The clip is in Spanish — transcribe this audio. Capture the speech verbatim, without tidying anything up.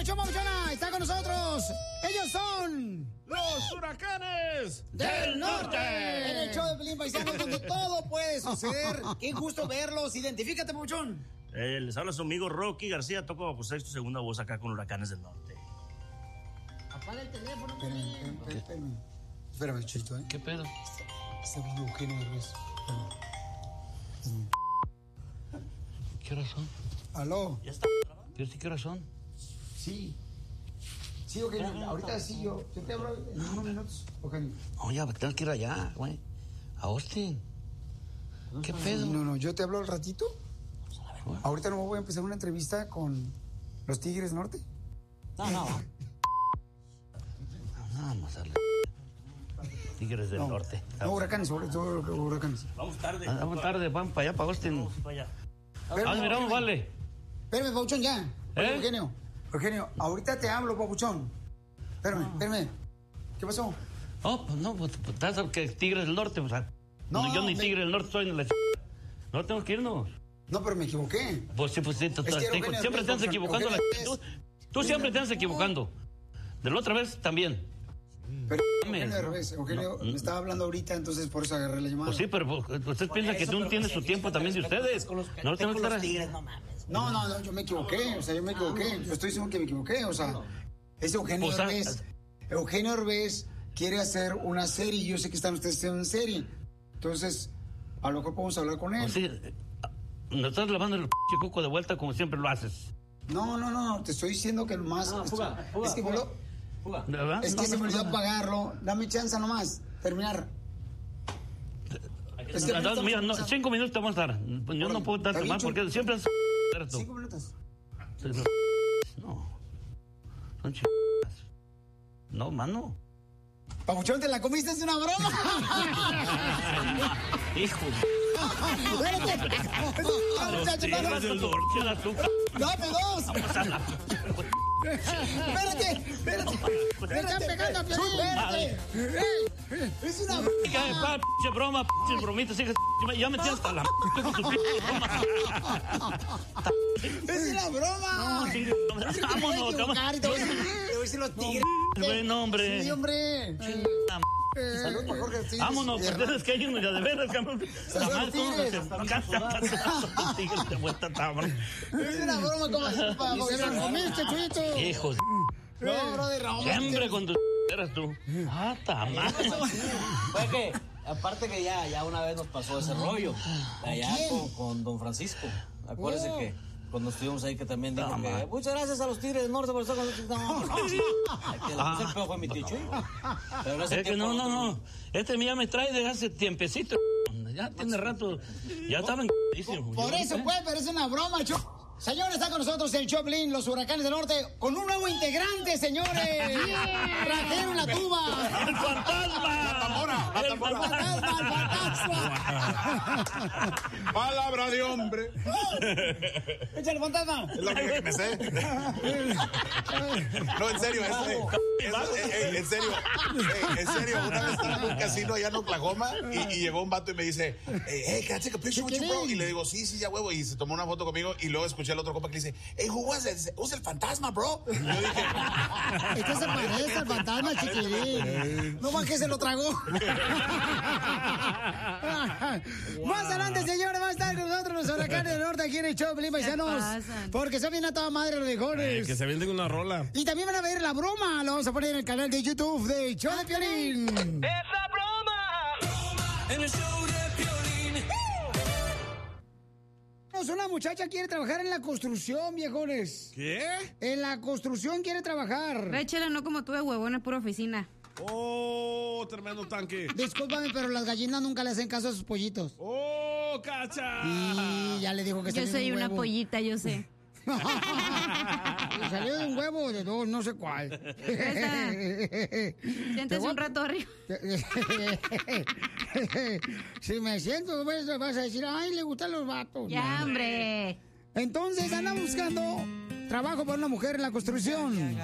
papuchón, papuchona! ¡Está con nosotros! ¡Ellos son... ¡Los Huracanes del Norte! En el show de Pelín Paisanos, donde todo puede suceder. ¡Qué injusto verlos! Identifícate, papuchón. Eh, les habla su amigo Rocky García. Toco pues, sexto segunda voz acá con Huracanes del Norte. Apaga el teléfono. Espérame, espérame, espérame. Espérame, Chito, ¿eh? ¿Qué pedo? Está hablando Eugenio Derbez. ¿Qué horas son? ¿Aló? ¿Ya está? ¿Yo sí qué horas son? Sí. Sí, Eugenio, ahorita sí, yo, yo te hablo en unos minutos, Eugenio. No, ya tengo que ir allá, güey. A Austin. ¿Qué pedo? No, no, yo te hablo al ratito. Ahorita no voy a empezar una entrevista con los Tigres Norte. No, no. Vamos a darle. Tigres del No, Norte. no, Huracanes, sobre todo Huracanes. Vamos tarde. Ah, vamos tarde, vamos para allá, para Austin. Vamos para allá. Espérame, Ah, miramos, vale. Espérame, papuchón, ya. Oye, ¿Eh? Eugenio, Eugenio, ahorita te hablo, papuchón. Espérame, espérame. ¿Qué pasó? Oh, pues no, pues pues, estás que Tigres del Norte, o sea. No, No, yo ni me- Tigre del Norte soy en la ch... No tenemos que irnos. No, pero me equivoqué. Pues sí, pues sí, tú- Es que, te- Eugenio, siempre te andas Eugenio, equivocando. la Eugenio, ch... Tú, tú siempre te andas equivocando. De la otra vez también. Pero Dame, Eugenio no. Derbez, Eugenio No. me estaba hablando ahorita, entonces por eso agarré la llamada. Pues sí, pero pues, usted piensa que tú tienes su tiempo también de ustedes. No tengo que estar. No, no, no, yo me equivoqué, o sea, yo me equivoqué. Yo estoy diciendo que me equivoqué, o sea, es Eugenio Pues, ah, Derbez. Eugenio Derbez quiere hacer una serie y yo sé que están ustedes haciendo una serie. Entonces, a lo mejor podemos hablar con él. Pues sí, nos estás lavando el pinche coco de vuelta como siempre lo haces. No, no, no, no, te estoy diciendo que lo más... No, fuga, fuga, es que, fuga. boludo, ¿Verdad? es que No, se no, me olvidó no. pagarlo. Dame chance nomás, terminar. Es que Ah, Mira, no, cinco minutos te vamos a dar. Pues yo no puedo Está darte bien, más Chuy. porque siempre has... Cinco minutos. No. Son ch... No, mano. Papuchón, ¿te la comiste? Es una broma. Hijo. Espérate. Muchacho, Tigres no, del Norte, el azúcar. dame dos. Vamos a la... Espérate, espérate. ¡Me están pegando a Piolín! Espérate. Ey, es una broma. Hija de pa, pinche broma, pinches bromitas, hija de... Ya me tienes hasta la... con tu pinche broma. Es una broma. No, chingue, vámonos, Te voy a cabrón. equivocar y te voy a decir- te voy a decir los tigres. Buen hombre. Sí, hombre. Salud por Jorge Tigres. Vámonos, pues tienes que irnos ya de veras, cabrón. Saludos, Jamás Tigres. se Tigres de vuelta, cabrón. Es una broma como así, pa- ¡Se la comiste, Chuyito! Hijos. No, brother, no. Siempre con tus eras tú. Ah, ta madre. Fue que, aparte que ya, ya una vez nos pasó ese rollo, allá con, con don Francisco. Acuérdese Oh. que cuando estuvimos ahí que también dijo No, que man. muchas gracias a los Tigres del Norte por estar con nosotros. No, no, no. Que la puse el pedo fue mi tío Chuy. Pero en ese Es que tiempo no, no, no. Este ya me trae de hace tiempecito. Ya tiene rato. Ya estaba en... Por eso, pues, pero es una broma, chu. Señores, está con nosotros el Choplin, los Huracanes del Norte, con un nuevo integrante, señores. Trajeron la tuba. ¡El fantasma! ¡El Fantasma, el fantasma. Palabra de hombre. Échale, fantasma. Es la única que me sé. No, en serio, es, eh, es- eh, eh, en serio, eh, en serio, una vez estaba en un casino allá en Oklahoma y, y llegó un vato y me dice, hey, hey, can I take a picture with you, bro? Y le digo, sí, sí, ya huevo, y se tomó una foto conmigo y luego escuché al otro compa que le dice, hey, who was it? Who's el fantasma, bro? Y yo dije, Este se parece al fantasma, chiquilín. No más que se lo tragó. Más adelante, señores, va a estar con nosotros los Huracanes del Norte aquí en el show, Pelín Paisanos. pasan? Porque son bien a toda madre los mejores. que se venden una rola. Y también van a ver la broma. Lo vamos a poner en el canal de YouTube de Show de Piolín. ¡Esa broma! En el show de Piolín. Una muchacha quiere trabajar en la construcción, viejones. ¿Qué? En la construcción quiere trabajar. Échale, no como tú de huevón, es pura oficina. Oh, tremendo tanque. Discúlpame, pero las gallinas nunca le hacen caso a sus pollitos. Oh, cacha. Y ya le dijo que Yo salió soy de un una huevo. pollita, yo sé. Y salió de un huevo o de dos, no sé cuál. Siéntese un rato arriba. Si me siento, pues, vas a decir, ay, le gustan los vatos. Ya, No. hombre. Entonces anda buscando trabajo para una mujer en la construcción.